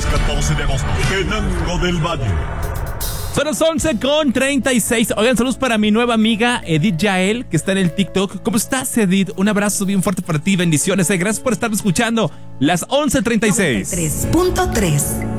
Miércoles 14 de agosto, Tenango del Valle. Son las 11:36. Oigan, saludos para mi nueva amiga Edith Yael, que está en el TikTok. ¿Cómo estás, Edith? Un abrazo bien fuerte para ti. Bendiciones. Gracias por estarme escuchando. Las 11:36. 3.3